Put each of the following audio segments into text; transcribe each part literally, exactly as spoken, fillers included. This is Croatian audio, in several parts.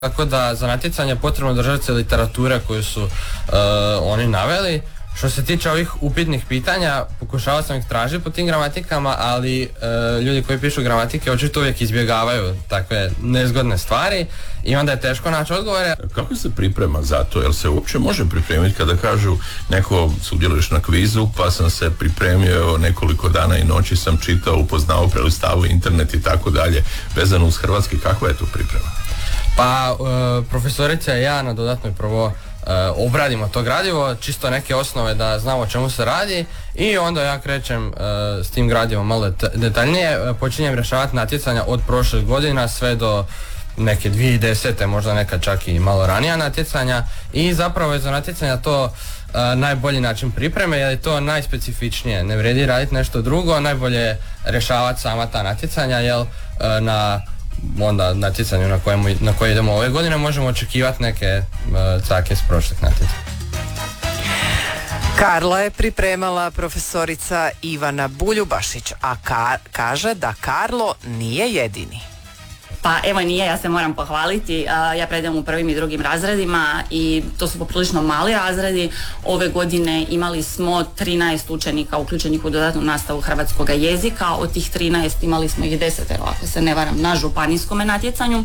Tako da za natjecanje je potrebno držati se literature koju su uh, oni naveli. Što se tiče ovih upitnih pitanja, pokušavao sam ih tražiti po tim gramatikama, ali uh, ljudi koji pišu gramatike očito uvijek izbjegavaju takve nezgodne stvari i onda je teško naći odgovore. Kako se priprema za to? Jel se uopće može pripremiti kada kažu neko sudjeluješ na kvizu, pa sam se pripremio nekoliko dana i noći sam čitao, upoznao, prelistavao internet i tako dalje, vezano uz hrvatski, kakva je tu priprema? Pa uh, profesorica i ja na dodatnoj prvo uh, obradimo to gradivo, čisto neke osnove da znamo o čemu se radi i onda ja krećem uh, s tim gradivom malo detaljnije, uh, počinjem rješavati natjecanja od prošlih godina sve do neke dvije tisuće desete, možda neka čak i malo ranija natjecanja i zapravo je za natjecanja to uh, najbolji način pripreme jer je to najspecifičnije, ne vrijedi raditi nešto drugo, najbolje je rješavati sama ta natjecanja jer uh, na onda natjecanju na, kojemu, na koje idemo ove godine možemo očekivati neke uh, cake s prošlih natjecanja. Karla je pripremala profesorica Ivana Buljubašić, a ka- kaže da Karlo nije jedini. Pa evo nije, ja se moram pohvaliti, ja predajem u prvim i drugim razredima i to su poprilično mali razredi. Ove godine imali smo trinaest učenika uključenih u dodatnu nastavu hrvatskog jezika, od tih trinaest imali smo ih deset, ako se ne varam, na županijskom natjecanju,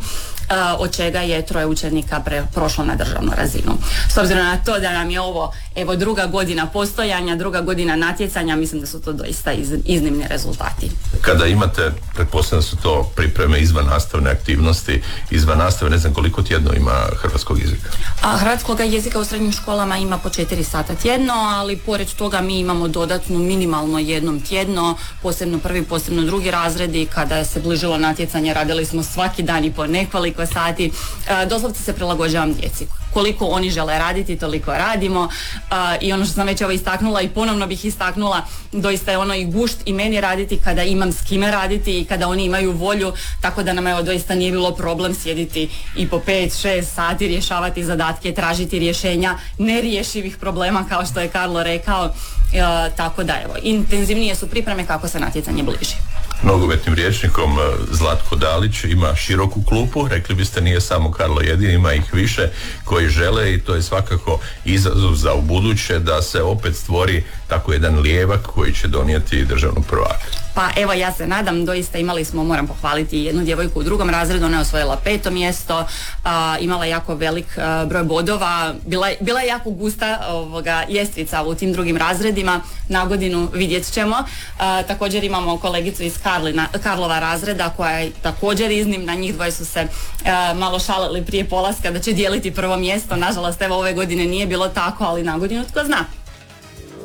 od čega je troje učenika pre, prošlo na državnu razinu. S obzirom na to da nam je ovo evo druga godina postojanja, druga godina natjecanja, mislim da su to doista iz, iznimni rezultati. Kada imate, pretpostavljam da su to pripreme izvan nastavne aktivnosti, izvan nastave, ne znam koliko tjedno ima hrvatskog jezika? A hrvatskog jezika u srednjim školama ima po četiri sata tjedno, ali pored toga mi imamo dodatnu minimalno jednom tjedno, posebno prvi, posebno drugi razredi. Kada je se bližilo natjecanje, radili smo svaki dan i po nekoliko sati. E, doslovce se prilagođavam djeci. Koliko oni žele raditi, toliko radimo. E, I ono što sam već ovo istaknula i ponovno bih istaknula, doista je ono i gušt i meni raditi kada imam s kime raditi i kada oni imaju volju, tako da nam evo doista nije bilo problem sjediti i po pet šest sati, rješavati zadatke, tražiti rješenja nerješivih problema kao što je Karlo rekao. E, tako da evo, intenzivnije su pripreme kako se natjecanje bliži. Nogometnim rječnikom Zlatko Dalić ima široku klupu, rekli biste nije samo Karlo jedini, ima ih više koji žele i to je svakako izazov za ubuduće da se opet stvori tako jedan lijevak koji će donijeti državnog prvaka. Pa evo ja se nadam, doista imali smo, moram pohvaliti jednu djevojku u drugom razredu, ona je osvojila peto mjesto, a, imala jako velik a, broj bodova, bila, bila je jako gusta ovoga, ljestvica u tim drugim razredima, na godinu vidjet ćemo. A, također imamo kolegicu iz Karlina, Karlova razreda koja je također iznimna, njih dvoje su se a, malo šalili prije polaska da će dijeliti prvo mjesto, nažalost evo ove godine nije bilo tako, ali na godinu tko zna.